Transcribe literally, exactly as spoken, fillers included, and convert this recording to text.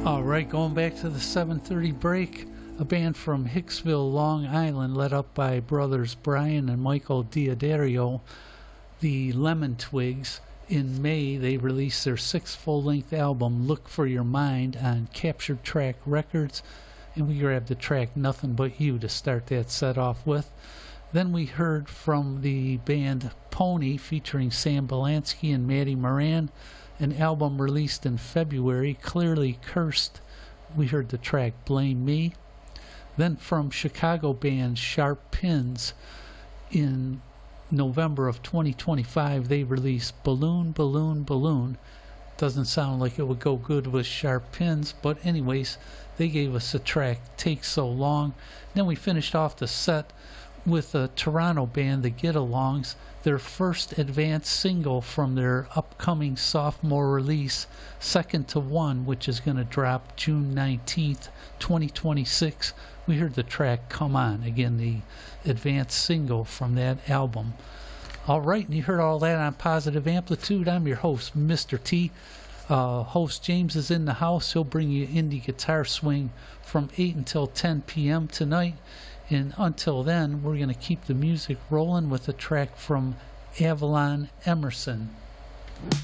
All right, going back to the seven thirty break, a band from Hicksville, Long Island, led up by brothers Brian and Michael Diodario, the Lemon Twigs. In May, they released their sixth full-length album, Look for Your Mind, on Captured Track Records, and we grabbed the track Nothing But You to start that set off with. Then we heard from the band Pony, featuring Sam Belansky and Maddie Moran, an album released in February, Clearly Cursed. We heard the track Blame Me. Then from Chicago band Sharp Pins, in November of twenty twenty-five, they released Balloon, Balloon, Balloon. Doesn't sound like it would go good with Sharp Pins, but anyways, they gave us a track, Take So Long. Then we finished off the set with a Toronto band, the Get-Alongs, their first advanced single from their upcoming sophomore release, Second to One, which is going to drop June nineteenth, twenty twenty-six. We heard the track Come On, again the advanced single from that album. All right, and you heard all that on Positive Amplitude. I'm your host, Mister T. Uh, host James is in the house. He'll bring you indie guitar swing from eight until ten p.m. tonight. And until then, we're going to keep the music rolling with a track from Avalon Emerson.